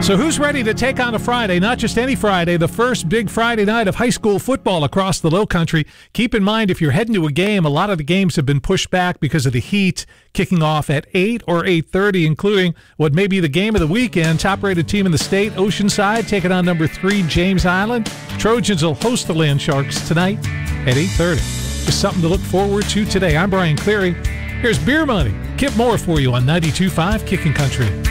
So who's ready to take on a Friday, not just any Friday, the first big Friday night of high school football across the Lowcountry? Keep in mind, if you're heading to a game, a lot of the games have been pushed back because of the heat, kicking off at 8 or 8:30, including what may be the game of the weekend. Top-rated team in the state, Oceanside, taking on number 3, James Island. Trojans will host the Land Sharks tonight at 8:30. Just something to look forward to today. I'm Brian Cleary. Here's Beer Money. Kip Moore for you on 92.5 Kicking Country.